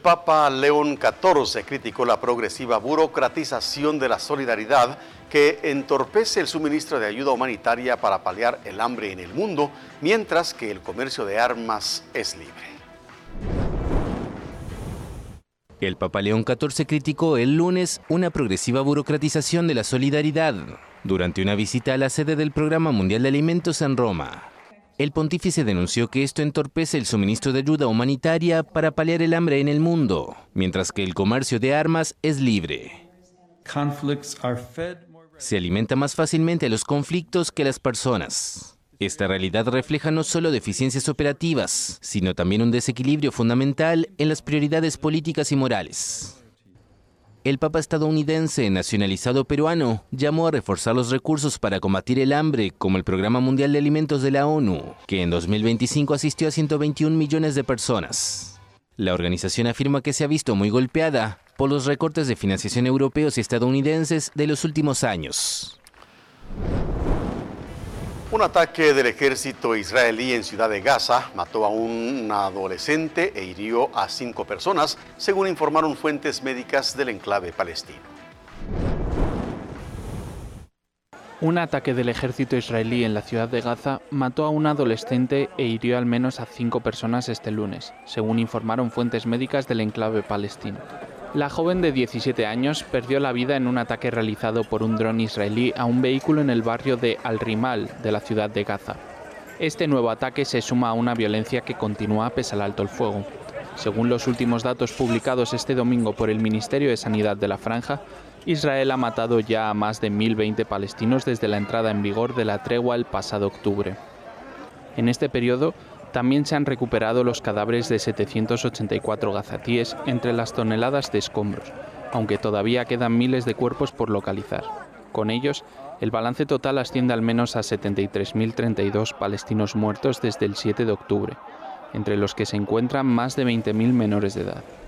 Papa León XIV criticó la progresiva burocratización de la solidaridad que entorpece el suministro de ayuda humanitaria para paliar el hambre en el mundo, mientras que el comercio de armas es libre. El Papa León XIV criticó el lunes una progresiva burocratización de la solidaridad durante una visita a la sede del Programa Mundial de Alimentos en Roma. El pontífice denunció que esto entorpece el suministro de ayuda humanitaria para paliar el hambre en el mundo, mientras que el comercio de armas es libre. Se alimenta más fácilmente a los conflictos que a las personas. Esta realidad refleja no solo deficiencias operativas, sino también un desequilibrio fundamental en las prioridades políticas y morales. El Papa estadounidense nacionalizado peruano llamó a reforzar los recursos para combatir el hambre, como el Programa Mundial de Alimentos de la ONU, que en 2025 asistió a 121 millones de personas. La organización afirma que se ha visto muy golpeada por los recortes de financiación europeos y estadounidenses de los últimos años. Un ataque del ejército israelí en Ciudad de Gaza mató a un adolescente e hirió a 5 personas, según informaron fuentes médicas del enclave palestino. Un ataque del ejército israelí en la ciudad de Gaza mató a un adolescente e hirió al menos a 5 personas este lunes, según informaron fuentes médicas del enclave palestino. La joven de 17 años perdió la vida en un ataque realizado por un dron israelí a un vehículo en el barrio de Al-Rimal de la ciudad de Gaza. Este nuevo ataque se suma a una violencia que continúa pese al alto el fuego. Según los últimos datos publicados este domingo por el Ministerio de Sanidad de la Franja, Israel ha matado ya a más de 1.020 palestinos desde la entrada en vigor de la tregua el pasado octubre. En este periodo, también se han recuperado los cadáveres de 784 gazatíes entre las toneladas de escombros, aunque todavía quedan miles de cuerpos por localizar. Con ellos, el balance total asciende al menos a 73.032 palestinos muertos desde el 7 de octubre, entre los que se encuentran más de 20.000 menores de edad.